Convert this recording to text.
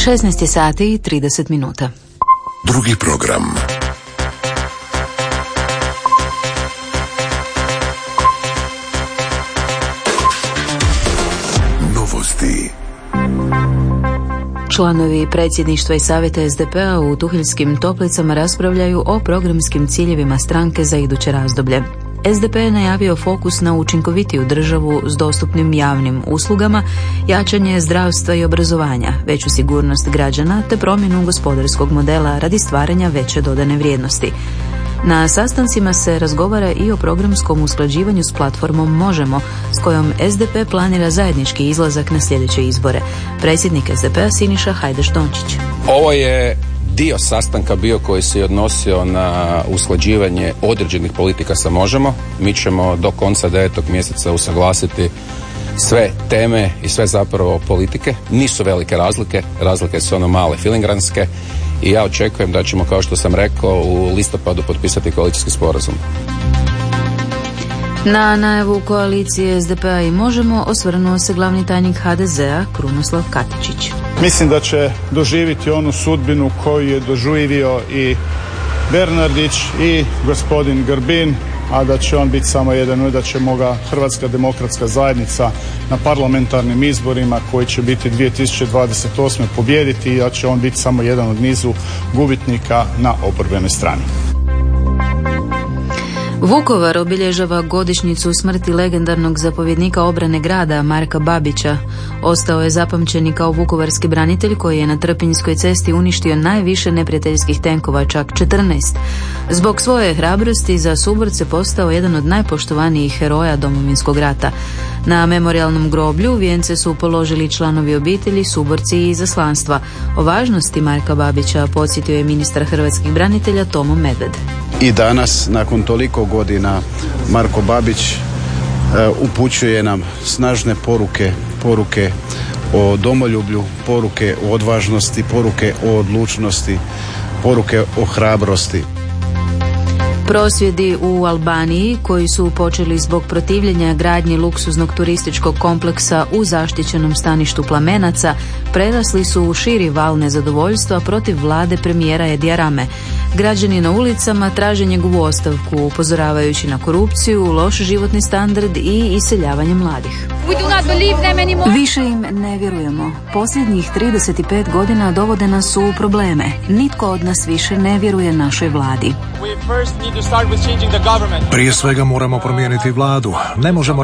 16 sati i 30 minuta. Drugi program. Novosti. Članovi predsjedništva i savjeta SDP-a u Tuheljskim Toplicama raspravljaju o programskim ciljevima stranke za iduće razdoblje. SDP je najavio fokus na učinkovitiju državu s dostupnim javnim uslugama, jačanje zdravstva i obrazovanja, veću sigurnost građana te promjenu gospodarskog modela radi stvaranja veće dodane vrijednosti. Na sastancima se razgovara i o programskom usklađivanju s platformom Možemo, s kojom SDP planira zajednički izlazak na sljedeće izbore. Predsjednik SDP-a Siniša Hajdaš-Dončić. Ovo je dio sastanka bio koji se odnosio na usklađivanje određenih politika sa Možemo. Mi ćemo do konca 9. mjeseca usaglasiti sve teme i sve zapravo politike. Nisu velike razlike su ono male filingranske i ja očekujem da ćemo, kao što sam rekao, u listopadu potpisati koalicijski sporazum. Na najavu koalicije SDP-a i Možemo osvrnuo se glavni tajnik HDZ-a Krunoslav Katičić. Mislim da će doživjeti onu sudbinu koju je doživio i Bernardić i gospodin Grbin, a da će on biti samo jedan, da ćemo ga Hrvatska demokratska zajednica na parlamentarnim izborima koji će biti 2028. pobijediti i da će on biti samo jedan od nizu gubitnika na oporbenoj strani. Vukovar obilježava godišnjicu smrti legendarnog zapovjednika obrane grada Marka Babića. Ostao je zapamćen kao vukovarski branitelj koji je na Trpinjskoj cesti uništio najviše neprijateljskih tenkova, čak 14. Zbog svoje hrabrosti za suborce postao jedan od najpoštovanijih heroja Domovinskog rata. Na memorijalnom groblju vijence su položili članovi obitelji, suborci i izaslanstva. O važnosti Marka Babića podsjetio je ministar hrvatskih branitelja Tomo Medved. I danas, nakon toliko godina, Marko Babić upućuje nam snažne poruke o domoljublju, poruke o odvažnosti, poruke o odlučnosti, poruke o hrabrosti. Prosvjedi u Albaniji, koji su počeli zbog protivljenja gradnji luksuznog turističkog kompleksa u zaštićenom staništu Plamenaca, prerasli su u širi val nezadovoljstva protiv vlade premijera Edija Rame. Građani na ulicama traže njegovu ostavku, upozoravajući na korupciju, loš životni standard i iseljavanje mladih. Više im ne vjerujemo. Posljednjih 35 godina dovode nas u probleme. Nitko od nas više ne vjeruje našoj vladi. Prije svega moramo promijeniti vladu. Ne možemo